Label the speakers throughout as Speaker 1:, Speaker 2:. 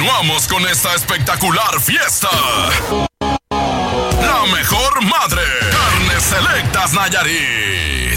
Speaker 1: Continuamos con esta espectacular fiesta. La mejor madre. Carnes Selectas Nayarit.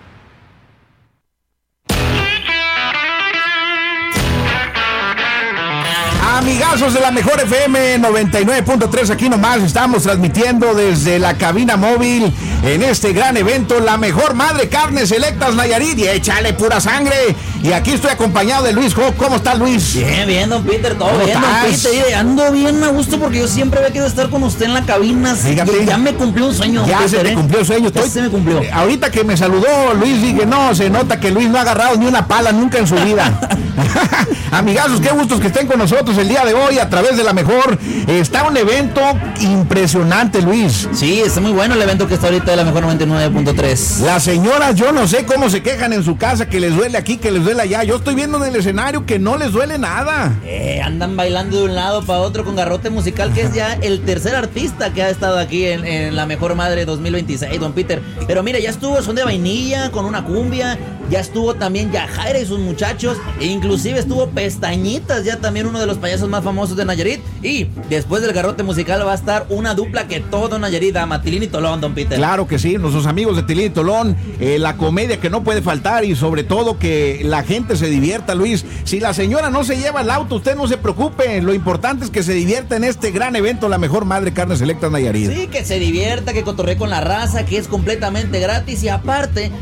Speaker 2: Amigazos de la mejor FM 99.3, aquí nomás estamos transmitiendo desde la cabina móvil en este gran evento, la mejor madre, Carnes Selectas Nayarit, y échale pura sangre. Y aquí estoy acompañado de Luis Jo. ¿Cómo estás, Luis?
Speaker 3: Bien, don Peter, todo bien, don Peter. Ando bien a gusto porque yo siempre había querido estar con usted en la cabina.
Speaker 2: Fíjate,
Speaker 3: ya me cumplió un sueño,
Speaker 2: ya
Speaker 3: Peter,
Speaker 2: se me cumplió el sueño.
Speaker 3: Se me cumplió.
Speaker 2: Ahorita que me saludó Luis, dije, no, se nota que Luis no ha agarrado ni una pala nunca en su vida. Amigazos, qué gustos que estén con nosotros el día de hoy a través de la mejor. Está un evento impresionante, Luis.
Speaker 3: Sí, está muy bueno el evento que está ahorita de la mejor 99.3.
Speaker 2: Las señoras, yo no sé cómo se quejan en su casa, que les duele aquí, que les duele allá. Yo estoy viendo en el escenario que no les duele nada.
Speaker 3: Andan bailando de un lado para otro con Garrote Musical, que es ya el tercer artista que ha estado aquí en la mejor madre 2026, don Peter. Pero mira, ya estuvo Son de Vainilla con una cumbia, ya estuvo también Yajaira y sus muchachos, e inclusive estuvo Pestañitas, ya también uno de los payasos más famosos de Nayarit. Y después del Garrote Musical va a estar una dupla que todo Nayarit ama, Tilín y Tolón, don Peter.
Speaker 2: Claro que sí, nuestros amigos de Tilín y Tolón, la comedia que no puede faltar, y sobre todo que la gente se divierta, Luis. Si la señora no se lleva el auto, usted no se preocupe, lo importante es que se divierta en este gran evento, la mejor madre, Carnes Selectas Nayarit.
Speaker 3: Sí, que se divierta, que cotorree con la raza, que es completamente gratis, y aparte,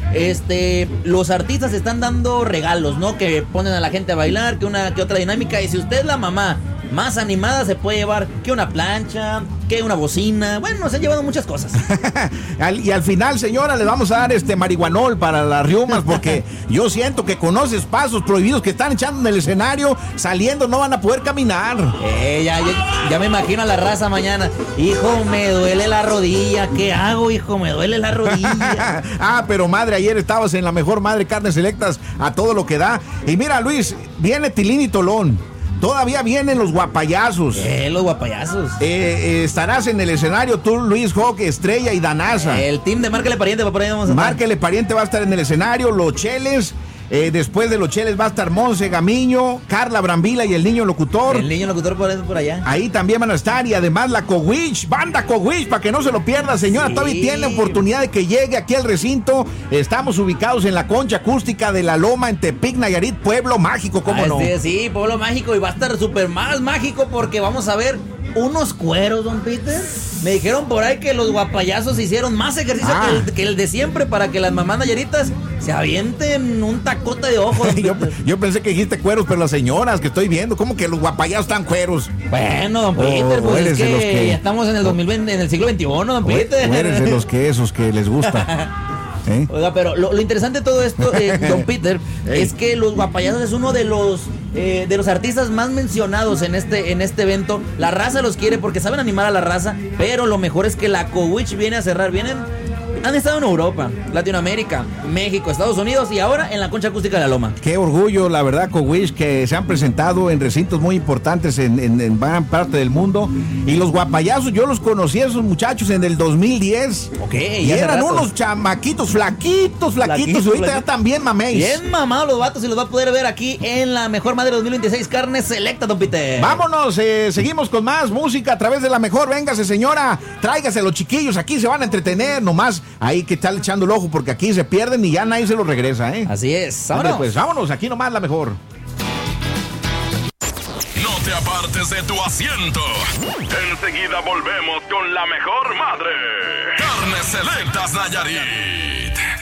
Speaker 3: los artistas están dando regalos, ¿no? Que ponen a la gente a bailar, que otra dinámica, y si usted es la mamá más animada, se puede llevar que una plancha, que una bocina. Bueno, se han llevado muchas cosas.
Speaker 2: Y al final, señora, le vamos a dar marihuanol para las riumas, porque yo siento que con esos pasos prohibidos que están echando en el escenario, saliendo no van a poder caminar.
Speaker 3: Ya me imagino a la raza mañana. Hijo, me duele la rodilla. ¿Qué hago, hijo? Me duele la rodilla.
Speaker 2: Pero madre, ayer estabas en la mejor madre, Carnes Selectas a todo lo que da. Y mira, Luis, viene Tilín y Tolón. Todavía vienen los guapayazos.
Speaker 3: Los guapayazos.
Speaker 2: Estarás en el escenario tú, Luis Joque, Estrella y Danasa.
Speaker 3: El team de Márquele Pariente, por ahí vamos a estar.
Speaker 2: Márquele Pariente va a estar en el escenario, Los Cheles. Después de Los Cheles va a estar Monse Gamiño, Carla Brambila y el niño locutor.
Speaker 3: El niño locutor por allá.
Speaker 2: Ahí también van a estar, y además la Cowich, banda Cowich, para que no se lo pierda, señora. Sí. Todavía tiene oportunidad de que llegue aquí al recinto. Estamos ubicados en la concha acústica de La Loma, en Tepic, Nayarit, pueblo mágico, ¿cómo no?
Speaker 3: Sí, pueblo mágico, y va a estar súper más mágico porque vamos a ver unos cueros, don Peter. Me dijeron por ahí que los guapayazos hicieron más ejercicio que el de siempre, para que las mamás nayaritas se avienten un tacote de ojo.
Speaker 2: yo pensé que dijiste cueros, pero las señoras que estoy viendo, ¿cómo que los guapayazos están cueros?
Speaker 3: Bueno, don Peter, pues es que ya estamos en el 2020, en el siglo XXI, don Peter.
Speaker 2: Eres de los que esos que les gusta.
Speaker 3: Oiga, pero lo interesante de todo esto, don Peter, es que los guapayazos es uno de los artistas más mencionados en este evento. La raza los quiere porque saben animar a la raza, pero lo mejor es que la Cowich viene a cerrar. Han estado en Europa, Latinoamérica, México, Estados Unidos, y ahora en la concha acústica de La Loma.
Speaker 2: Qué orgullo, la verdad, Cowich, que se han presentado en recintos muy importantes en gran parte del mundo. Y los guapayazos, yo los conocí a esos muchachos en el 2010. Y eran unos chamaquitos flaquitos. Y ahorita ya también maméis.
Speaker 3: Bien mamados los vatos, y los va a poder ver aquí en la mejor madre 2026, Carnes Selectas, don Peter.
Speaker 2: Vámonos, seguimos con más música a través de la mejor. Véngase, señora, tráigase a los chiquillos, aquí se van a entretener nomás. Ahí que está echando el ojo, porque aquí se pierden y ya nadie se los regresa, ¿eh?
Speaker 3: Así es,
Speaker 2: vámonos. Pues vámonos, aquí nomás la mejor.
Speaker 1: No te apartes de tu asiento. Enseguida volvemos con la mejor madre. Carnes Selectas Nayarit.